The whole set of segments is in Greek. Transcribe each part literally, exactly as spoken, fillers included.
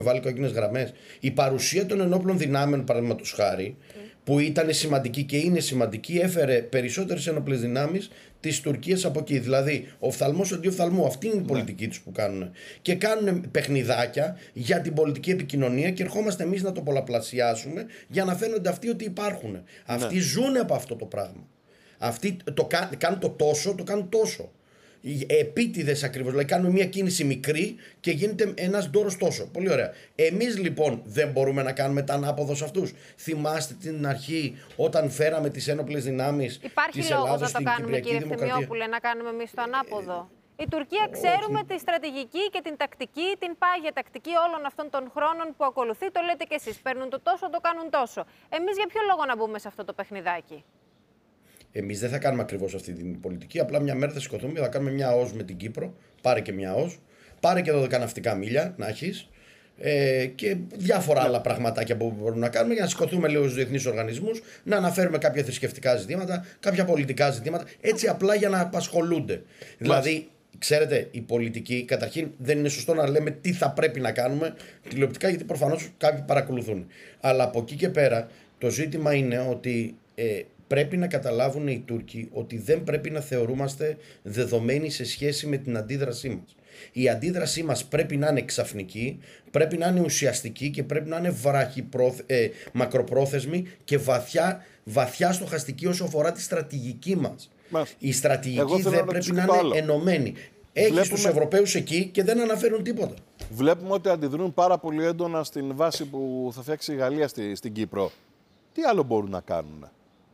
βάλει κόκκινες γραμμές. Η παρουσία των ενόπλων δυνάμεων, παραδείγματος χάρη, mm. που ήταν σημαντική και είναι σημαντική, έφερε περισσότερες ενόπλες δυνάμεις της Τουρκίας από εκεί. Δηλαδή, οφθαλμός αντί οφθαλμού. Αυτή είναι η πολιτική ναι. τους που κάνουν. Και κάνουν παιχνιδάκια για την πολιτική επικοινωνία και ερχόμαστε εμείς να το πολλαπλασιάσουμε για να φαίνονται αυτοί ότι υπάρχουν. Ναι. Αυτοί ζουν από αυτό το πράγμα. Αυτοί το κάνουν το τόσο, το κάνουν τόσο. Επίτηδες ακριβώς, δηλαδή κάνουμε μια κίνηση μικρή και γίνεται ένας ντόρος τόσο. Πολύ ωραία. Εμείς λοιπόν δεν μπορούμε να κάνουμε τα ανάποδο σε αυτούς. Θυμάστε την αρχή όταν φέραμε τις ένοπλες δυνάμεις της Ελλάδος στην Κυπριακή Δημοκρατία? Υπάρχει λόγος να το κάνουμε, κύριε Ευθυμιόπουλε, να κάνουμε εμείς το ανάποδο? Η Τουρκία ξέρουμε τη στρατηγική και την τακτική, την πάγια τακτική όλων αυτών των χρόνων που ακολουθεί. Το λέτε κι εσείς. Παίρνουν το τόσο, το κάνουν τόσο. Εμείς για ποιο λόγο να μπούμε σε αυτό το παιχνιδάκι? Εμείς δεν θα κάνουμε ακριβώς αυτή την πολιτική. Απλά μια μέρα θα σηκωθούμε και θα κάνουμε μια ΟΣ με την Κύπρο. Πάρε και μια ΟΣ. Πάρε και δώδεκα ναυτικά μίλια να έχεις. Ε, και διάφορα άλλα πραγματάκια που μπορούμε να κάνουμε για να σηκωθούμε λίγο στους διεθνείς οργανισμούς, να αναφέρουμε κάποια θρησκευτικά ζητήματα, κάποια πολιτικά ζητήματα. Έτσι απλά για να απασχολούνται. Δηλαδή, ξέρετε, η πολιτική, καταρχήν δεν είναι σωστό να λέμε τι θα πρέπει να κάνουμε τηλεοπτικά, γιατί προφανώς κάποιοι παρακολουθούν. Αλλά από εκεί και πέρα το ζήτημα είναι ότι. Ε, Πρέπει να καταλάβουν οι Τούρκοι ότι δεν πρέπει να θεωρούμαστε δεδομένοι σε σχέση με την αντίδρασή μας. Η αντίδρασή μας πρέπει να είναι ξαφνική, πρέπει να είναι ουσιαστική και πρέπει να είναι βράχη, ε, μακροπρόθεσμη και βαθιά, βαθιά στοχαστική όσο αφορά τη στρατηγική μας. Μας. Η στρατηγική δεν να πρέπει να είναι άλλο. ενωμένη. Έχεις Βλέπουμε... τους Ευρωπαίους εκεί και δεν αναφέρουν τίποτα. Βλέπουμε ότι αντιδρούν πάρα πολύ έντονα στην βάση που θα φτιάξει η Γαλλία στη, στην Κύπρο. Τι άλλο μπορούν να κάνουν?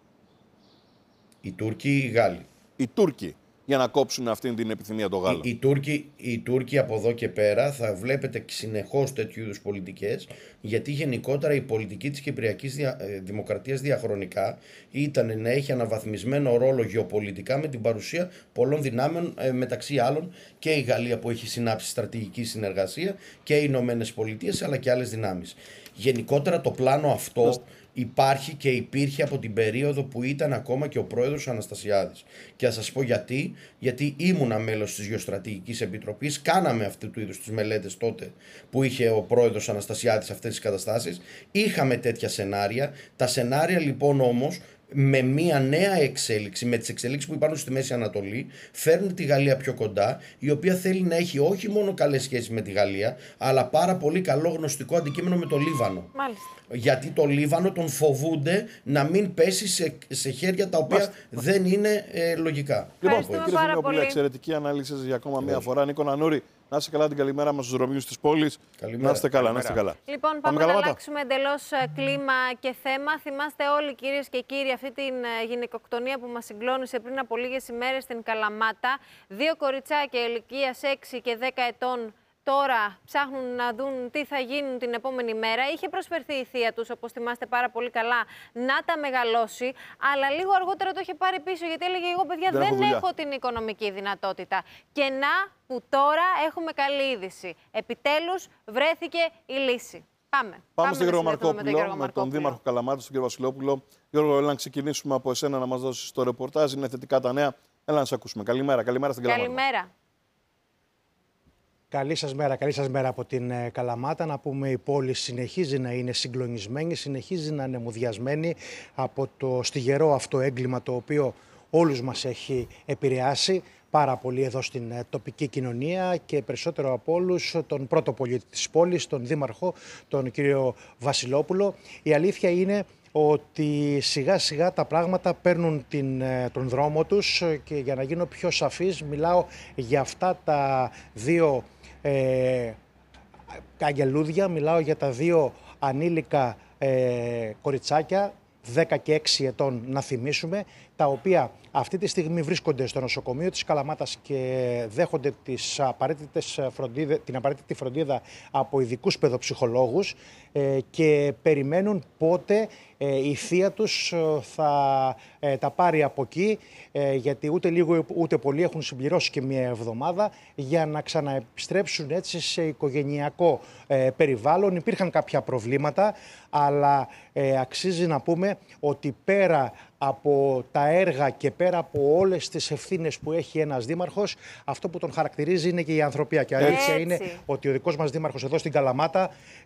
Οι Τούρκοι ή οι Γάλλοι? Οι Τούρκοι, για να κόψουν αυτή την επιθυμία των Γάλλων. Οι, οι, Τούρκοι, οι Τούρκοι από εδώ και πέρα θα βλέπετε συνεχώς τέτοιου είδους πολιτικές, γιατί γενικότερα η πολιτική της Κυπριακής δια, ε, Δημοκρατίας διαχρονικά ήταν να έχει αναβαθμισμένο ρόλο γεωπολιτικά με την παρουσία πολλών δυνάμεων, ε, μεταξύ άλλων και η Γαλλία που έχει συνάψει στρατηγική συνεργασία και οι Ηνωμένες Πολιτείες, αλλά και άλλες δυνάμεις. Γενικότερα το πλάνο αυτό υπάρχει και υπήρχε από την περίοδο που ήταν ακόμα και ο πρόεδρος Αναστασιάδης. Και θα σας πω γιατί. Γιατί ήμουνα μέλος της Γεωστρατηγικής Επιτροπής, κάναμε αυτού του είδους τις μελέτες τότε που είχε ο πρόεδρος Αναστασιάδης αυτές τις καταστάσεις. Είχαμε τέτοια σενάρια. Τα σενάρια λοιπόν όμως, με μια νέα εξέλιξη, με τις εξελίξεις που υπάρχουν στη Μέση Ανατολή, φέρνουν τη Γαλλία πιο κοντά, η οποία θέλει να έχει όχι μόνο καλές σχέσεις με τη Γαλλία, αλλά πάρα πολύ καλό γνωστικό αντικείμενο με το Λίβανο. Μάλιστα. Γιατί το Λίβανο τον φοβούνται να μην πέσει σε, σε χέρια τα οποία Μάλιστα. δεν είναι ε, λογικά. Λοιπόν, κύριε Ευθυμιόπουλε, εξαιρετική ανάλυση για ακόμα μία φορά. Νίκο Νανούρη, να είστε καλά, την καλημέρα μας στους δρομίους της πόλης. Καλημέρα. Να είστε καλά, να είστε καλά. Λοιπόν, πάμε, πάμε να αλλάξουμε εντελώς κλίμα και θέμα. Θυμάστε όλοι, κυρίες και κύριοι, αυτή την γυναικοκτονία που μας συγκλώνησε πριν από λίγες ημέρες στην Καλαμάτα. Δύο κοριτσάκια ηλικίας έξι και δέκα ετών τώρα ψάχνουν να δουν τι θα γίνουν την επόμενη μέρα. Είχε προσφερθεί η θεία τους, όπως θυμάστε πάρα πολύ καλά, να τα μεγαλώσει, αλλά λίγο αργότερα το είχε πάρει πίσω, γιατί έλεγε: εγώ, παιδιά, δεν, δεν έχω την οικονομική δυνατότητα. Και να που τώρα έχουμε καλή είδηση. Επιτέλους βρέθηκε η λύση. Πάμε. Πάμε, Πάμε στον κύριο Μαρκόπουλο, με τον, Μαρκόπουλο. με τον Δήμαρχο Καλαμάτας, τον κύριο Βασιλόπουλο. Γιώργο, έλα να ξεκινήσουμε από εσένα να μας δώσεις το ρεπορτάζ. Είναι θετικά τα νέα. Έλα να σε ακούσουμε. Καλημέρα, καλημέρα στην Καλαμάτα. Καλημέρα. Καλή σας μέρα, καλή σας μέρα από την ε, Καλαμάτα. Να πούμε, η πόλη συνεχίζει να είναι συγκλονισμένη, συνεχίζει να είναι μουδιασμένη από το στιγερό αυτό έγκλημα το οποίο όλους μας έχει επηρεάσει πάρα πολύ εδώ στην ε, τοπική κοινωνία και περισσότερο από όλους τον πρώτο πολίτη της πόλης, τον Δήμαρχο, τον κύριο Βασιλόπουλο. Η αλήθεια είναι ότι σιγά σιγά τα πράγματα παίρνουν την, τον δρόμο τους και για να γίνω πιο σαφής μιλάω για αυτά τα δύο ε, αγγελούδια, μιλάω για τα δύο ανήλικα ε, κοριτσάκια δέκα και έξι ετών να θυμίσουμε, τα οποία αυτή τη στιγμή βρίσκονται στο νοσοκομείο της Καλαμάτας και δέχονται τις απαραίτητες φροντίδε, την απαραίτητη φροντίδα από ειδικούς παιδοψυχολόγους ε, και περιμένουν πότε ε, η θεία τους θα ε, τα πάρει από εκεί, ε, γιατί ούτε λίγο ούτε πολύ έχουν συμπληρώσει και μία εβδομάδα για να ξαναεπιστρέψουν έτσι σε οικογενειακό ε, περιβάλλον. Υπήρχαν κάποια προβλήματα, αλλά ε, αξίζει να πούμε ότι πέρα από τα έργα και πέρα από όλες τις ευθύνες που έχει ένας δήμαρχος, αυτό που τον χαρακτηρίζει είναι και η ανθρωπιά. Και αλήθεια είναι ότι ο δικός μας δήμαρχος εδώ στην Καλαμάτα